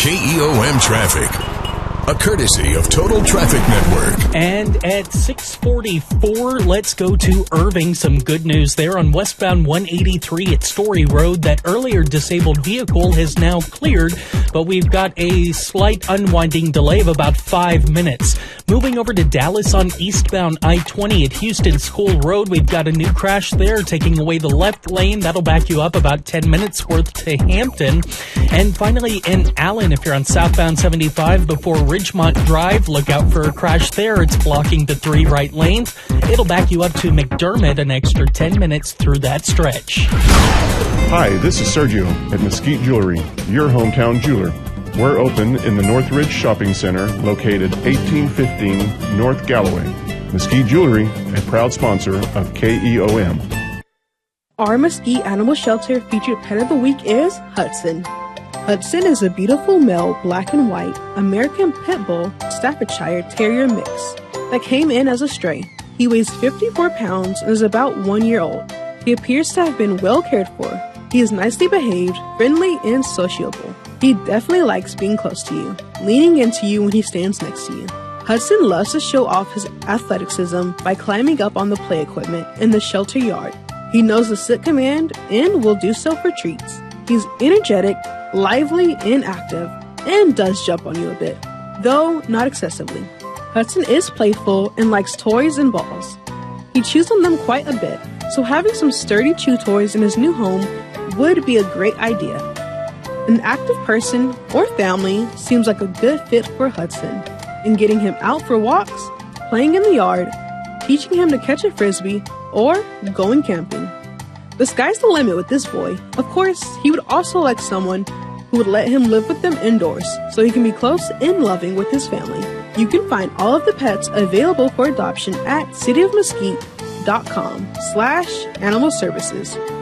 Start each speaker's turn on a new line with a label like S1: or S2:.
S1: KEOM Traffic, a courtesy of Total Traffic Network.
S2: And at 6:44, let's go to Irving. Some good news there on westbound 183 at Story Road. That earlier disabled vehicle has now cleared, but we've got a slight unwinding delay of about 5 minutes. Moving over to Dallas on eastbound I-20 at Houston School Road, we've got a new crash there, taking away the left lane. That'll back you up about 10 minutes worth to Hampton. And finally, in Allen, if you're on southbound 75 before Ridgemont Drive, look out for a crash there. It's blocking the 3 right lanes. It'll back you up to McDermott, an extra 10 minutes through that stretch.
S3: Hi, this is Sergio at Mesquite Jewelry, your hometown jeweler. We're open in the Northridge Shopping Center, located 1815 North Galloway. Mesquite Jewelry, a proud sponsor of KEOM.
S4: Our Mesquite Animal Shelter featured pet of the week is Hudson. Hudson is a beautiful male black and white American Pit Bull Staffordshire Terrier mix that came in as a stray. He weighs 54 pounds and is about 1 year old. He appears to have been well cared for. He is nicely behaved, friendly, and sociable. He definitely likes being close to you, leaning into you when he stands next to you. Hudson loves to show off his athleticism by climbing up on the play equipment in the shelter yard. He knows the sit command and will do so for treats. He's energetic, lively, and active, and does jump on you a bit, though not excessively. Hudson is playful and likes toys and balls. He chews on them quite a bit, so having some sturdy chew toys in his new home would be a great idea. An active person or family seems like a good fit for Hudson, and getting him out for walks, playing in the yard, teaching him to catch a frisbee, or going camping. The sky's the limit with this boy. Of course, he would also like someone who would let him live with them indoors so he can be close and loving with his family. You can find all of the pets available for adoption at cityofmesquite.com/animal services.